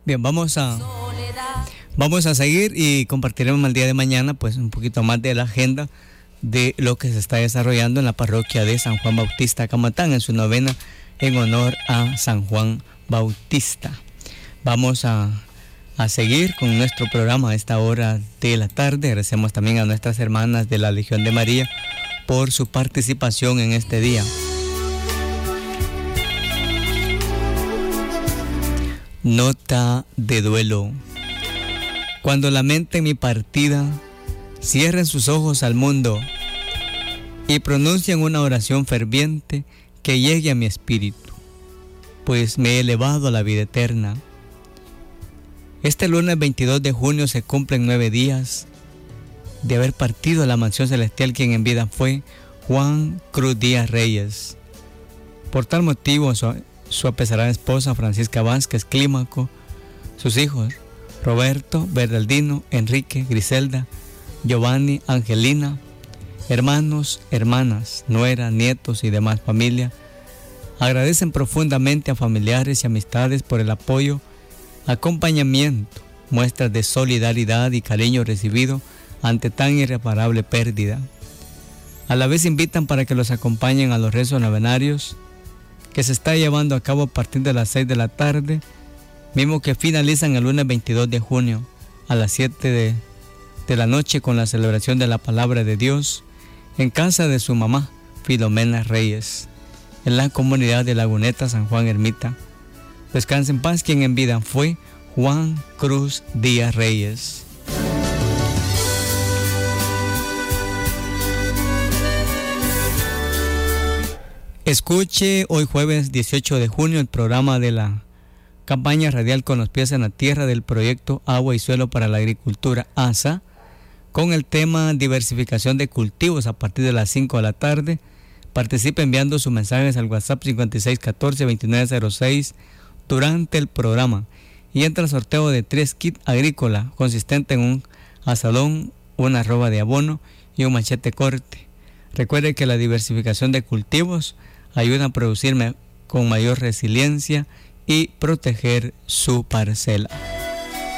Bien, vamos a seguir y compartiremos el día de mañana pues un poquito más de la agenda de lo que se está desarrollando en la parroquia de San Juan Bautista Camatán en su novena en honor a San Juan Bautista. Vamos a seguir con nuestro programa a esta hora de la tarde. Agradecemos también a nuestras hermanas de la Legión de María por su participación en este día. Nota de duelo. Cuando lamenten mi partida, cierren sus ojos al mundo y pronuncien una oración ferviente que llegue a mi espíritu, pues me he elevado a la vida eterna. Este lunes 22 de junio se cumplen 9 días de haber partido a la mansión celestial quien en vida fue Juan Cruz Díaz Reyes. Por tal motivo, su apesarada esposa Francisca Vázquez Clímaco, sus hijos Roberto, Bernardino, Enrique, Griselda, Giovanni, Angelina, hermanos, hermanas, nueras, nietos y demás familia, agradecen profundamente a familiares y amistades por el apoyo, acompañamiento, muestras de solidaridad y cariño recibido ante tan irreparable pérdida. A la vez invitan para que los acompañen a los rezos novenarios que se está llevando a cabo a partir de las 6 de la tarde, mismo que finalizan el lunes 22 de junio a las 7 de la noche con la celebración de la Palabra de Dios en casa de su mamá, Filomena Reyes, en la comunidad de Laguneta, San Juan Ermita. Descanse en paz quien en vida fue Juan Cruz Díaz Reyes. Escuche hoy jueves 18 de junio el programa de la campaña radial Con los pies en la tierra del proyecto Agua y Suelo para la Agricultura ASA, con el tema diversificación de cultivos a partir de las 5 de la tarde. Participe enviando sus mensajes al WhatsApp 5614-2906 durante el programa y entra al sorteo de 3 kits agrícola consistente en un azadón, una arroba de abono y un machete corte. Recuerde que la diversificación de cultivos ayuda a producir con mayor resiliencia y proteger su parcela.